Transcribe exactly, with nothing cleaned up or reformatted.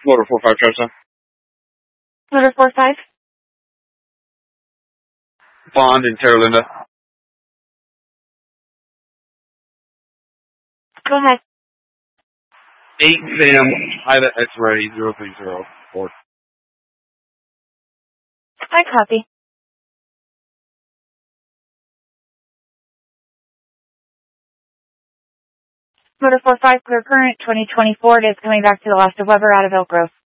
Motor four five Charleston. Motor four five. Bond in Terra Linda. Go ahead. eight Sam, Ida X-ray zero three zero four. I copy. Motor four five, clear current, twenty twenty Ford is coming back to the last of Weber out of Elk Grove.